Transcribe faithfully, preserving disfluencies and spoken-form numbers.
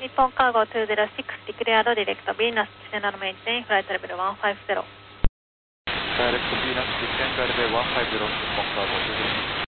日本カーゴにゼロろく、ディクレアドディレクトビーナスディセンドメインテインフライトレベルひゃくごじゅう。 ダイレクトビーナスディセンドレベルひゃくごじゅう、日本カーゴにゼロろく。